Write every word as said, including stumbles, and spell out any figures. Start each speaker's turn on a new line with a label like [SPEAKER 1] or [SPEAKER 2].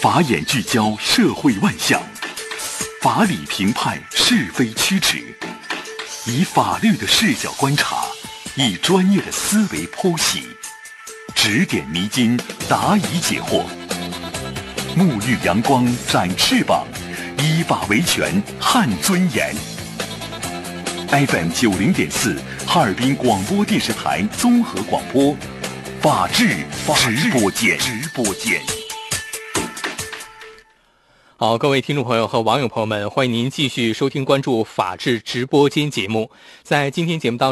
[SPEAKER 1] 法眼聚焦社会万象，法理评判是非曲直，以法律的视角观察，以专业的思维剖析，指点迷津，答疑解惑。沐浴阳光，展翅膀，依法维权，撼尊严。F M 九零点四，哈尔滨广播电视台综合广播，法治直播间。直播间。
[SPEAKER 2] 好，各位听众朋友和网友朋友们，欢迎您继续收听关注法治直播间节目。在今天节目当中